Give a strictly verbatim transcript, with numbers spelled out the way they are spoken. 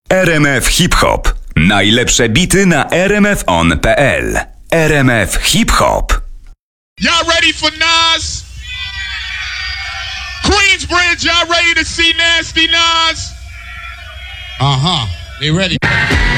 R M F Hip Hop. Najlepsze bity na r m f on kropka p l. R M F Hip Hop. Y'all ready for Nas? Queensbridge, y'all ready to see Nasty Nas? Uh-huh. They ready.